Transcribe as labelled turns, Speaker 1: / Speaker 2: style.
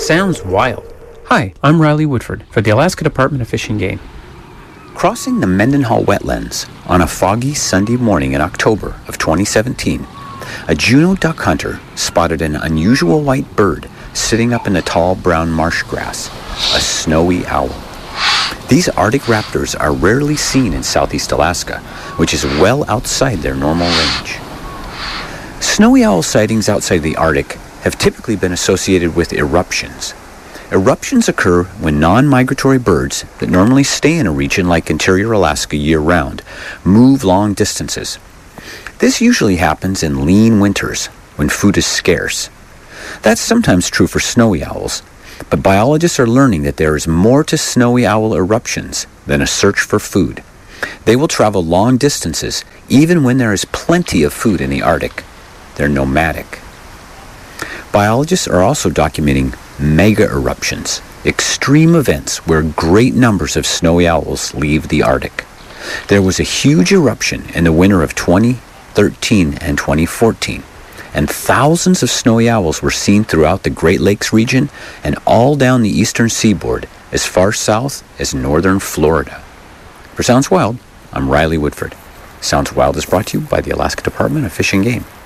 Speaker 1: Sounds wild. Hi, I'm Riley Woodford for the Alaska Department of Fish and Game.
Speaker 2: Crossing the Mendenhall wetlands on a foggy Sunday morning in October of 2017, a Juneau duck hunter spotted an unusual white bird sitting up in the tall brown marsh grass, a snowy owl. These Arctic raptors are rarely seen in southeast Alaska, which is well outside their normal range. Snowy owl sightings outside the Arctic have typically been associated with eruptions. Eruptions occur when non-migratory birds that normally stay in a region like interior Alaska year-round move long distances. This usually happens in lean winters when food is scarce. That's sometimes true for snowy owls, but biologists are learning that there is more to snowy owl eruptions than a search for food. They will travel long distances even when there is plenty of food in the Arctic. They're nomadic. Biologists are also documenting mega eruptions, extreme events where great numbers of snowy owls leave the Arctic. There was a huge eruption in the winter of 2013 and 2014, and thousands of snowy owls were seen throughout the Great Lakes region and all down the eastern seaboard as far south as northern Florida. For Sounds Wild, I'm Riley Woodford. Sounds Wild is brought to you by the Alaska Department of Fish and Game.